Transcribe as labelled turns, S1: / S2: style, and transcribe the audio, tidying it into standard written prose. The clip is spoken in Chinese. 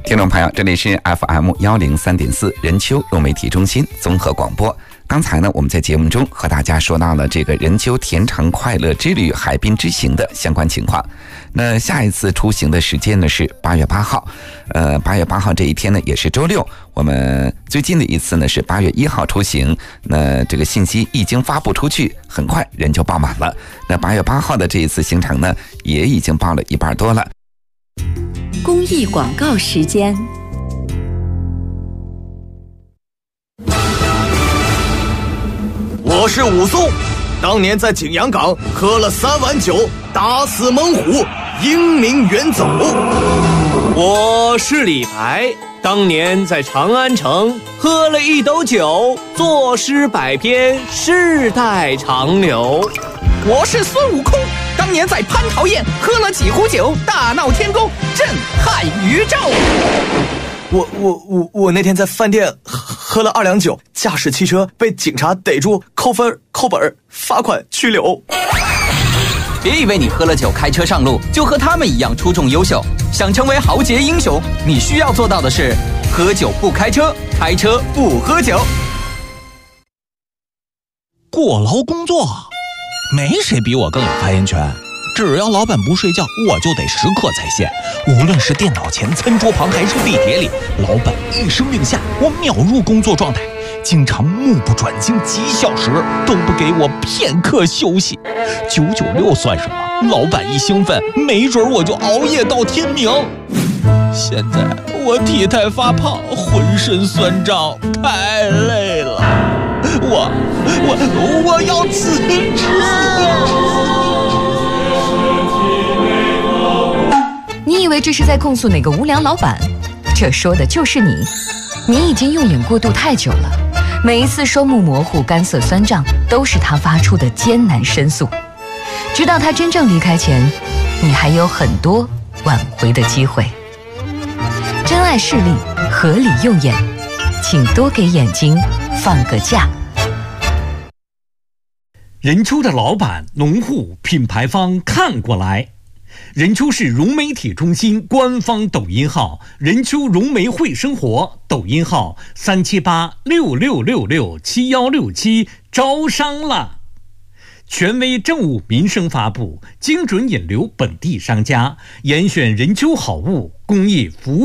S1: 听众朋友，这里是 FM103.4 人丘融媒体中心综合广播。刚才呢，我们在节目中和大家说到了这个人丘甜肠快乐之旅海滨之行的相关情况。那下一次出行的时间呢是8月8号，8月8号这一天呢也是周六。我们最近的一次呢是8月1号出行，那这个信息一经发布出去，很快人就爆满了。那8月8号的这一次行程呢，也已经报了1半多了。
S2: 公益广告时间。
S3: 我是武松，当年在景阳岗喝了3碗酒，打死猛虎，英名远走。
S4: 我是李白，当年在长安城喝了1斗酒，作诗百篇，世代长流。
S5: 我是孙悟空，当年在蟠桃宴喝了几壶酒，大闹天宫，震撼宇宙。
S3: 我那天在饭店喝了2两酒，驾驶汽车被警察逮住，扣分、扣本、罚款、拘留。
S5: 别以为你喝了酒开车上路就和他们一样出众优秀，想成为豪杰英雄，你需要做到的是喝酒不开车，开车不喝酒。
S6: 过劳工作，没谁比我更有发言权。只要老板不睡觉，我就得时刻在线。无论是电脑前、餐桌旁还是地铁里，老板一声令下，我秒入工作状态。经常目不转睛几小时，都不给我片刻休息。996算什么？老板一兴奋，没准我就熬夜到天明。现在我体态发胖，浑身酸胀，太累了。我要辞职。
S2: 你以为这是在控诉哪个无良老板？这说的就是你。你已经用眼过度太久了，每一次双目模糊、干涩酸胀，都是他发出的艰难申诉。直到他真正离开前，你还有很多挽回的机会。珍爱视力，合理用眼，请多给眼睛放个假。
S7: 任丘的老板、农户、品牌方看过来。任丘市融媒体中心官方抖音号任丘融媒会生活，抖音号37866667167招商了。权威政务民生发布，精准引流本地商家，严选任丘好物，公益服务